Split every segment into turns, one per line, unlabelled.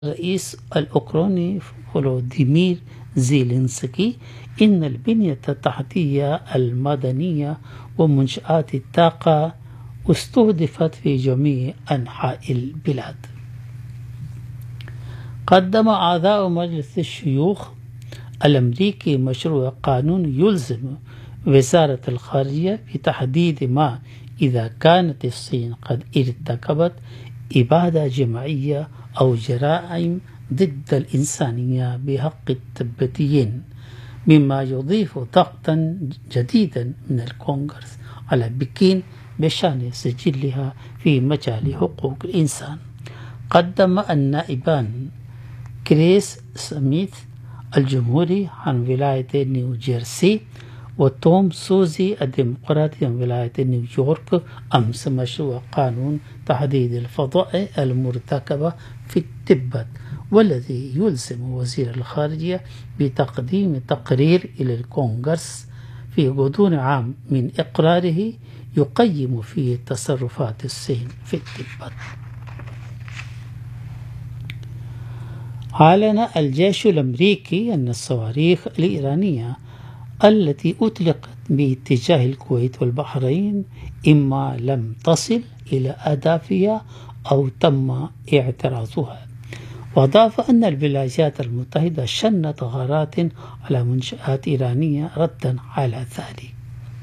الرئيس الأوكراني فولوديمير زيلينسكي إن البنية التحتية المدنية ومنشآت الطاقة استهدفت في جميع أنحاء البلاد. قدم أعضاء مجلس الشيوخ الأمريكي مشروع قانون يلزم وزارة الخارجية بتحديد ما إذا كانت الصين قد ارتكبت إبادة جماعية أو جرائم ضد الإنسانية بحق التبتيين، مما يضيف ضغطا جديدا من الكونغرس على بكين بشأن سجلها في مجال حقوق الإنسان. قدم النائبان كريس سميث الجمهوري عن ولاية نيوجيرسي وتوم سوزي الديمقراطي عن ولاية نيويورك أمس مشروع قانون تحديد الفضائح المرتكبة في التبت، والذي يلزم وزير الخارجية بتقديم تقرير إلى الكونغرس في غضون عام من إقراره يقيم فيه تصرفات الصين في التبت. أعلن الجيش الأمريكي أن الصواريخ الإيرانية التي أطلقت باتجاه الكويت والبحرين إما لم تصل إلى أهدافها أو تم اعتراضها، وأضاف أن الولايات المتحدة شنت غارات على منشآت إيرانية ردا على ذلك.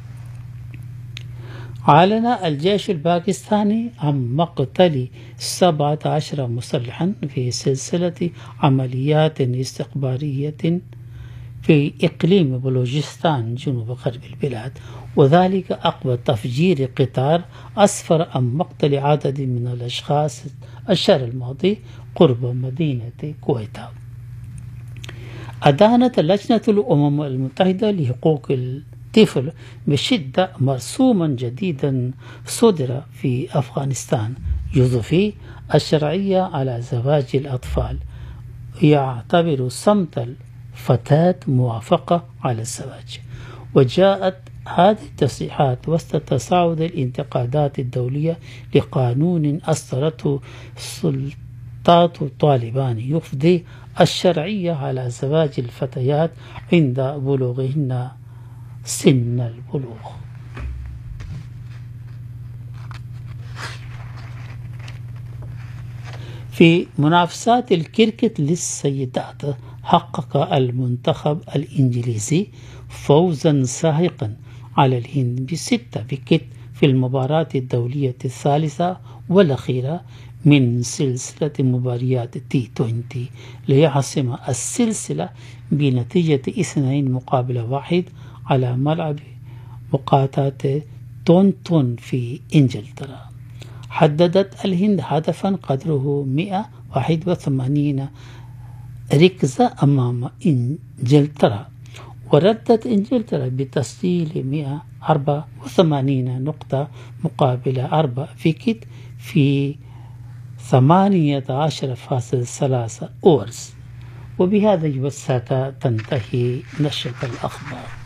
أعلن الجيش الباكستاني عن مقتل 17 مسلحا في سلسلة عمليات استخبارية في إقليم بلوچستان جنوب غرب البلاد، وذلك عقب تفجير قطار أسفر عن مقتل عدد من الأشخاص الشهر الماضي قرب مدينة كويتا. أدانت لجنة الأمم المتحدة لحقوق الطفل بشدة مرسوما جديدا صدر في أفغانستان يضفي الشرعية على زواج الأطفال، يعتبر صمت الفتاة موافقة على الزواج. وجاءت هذه التصريحات وسط تصاعد الانتقادات الدولية لقانون أصدرته سلطات طالبان يفضي الشرعية على زواج الفتيات عند بلوغهن سن البلوغ. في منافسات الكريكت للسيدات حقق المنتخب الإنجليزي فوزا ساحقا على الهند ب6 ويكت في المباراة الدولية الثالثة والأخيرة من سلسلة مباريات T20 ليحسم السلسلة بنتيجة 2-1 على ملعب مقاطعة تونتون في إنجلترا. حددت الهند هدفا قدره 181 ركزة أمام إنجلترا، وردت إنجلترا بتسجيل 184 نقطة مقابل 4 ويكت في 18.3 أورز. وبهذا الوسط تنتهي نشرة الأخبار.